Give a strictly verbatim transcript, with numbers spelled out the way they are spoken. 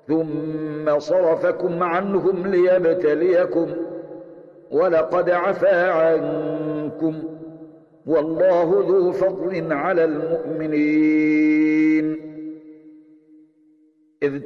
ثم صرفكم عنهم ليبتليكم ولقد عفا عنكم والله ذو فضل على المؤمنين.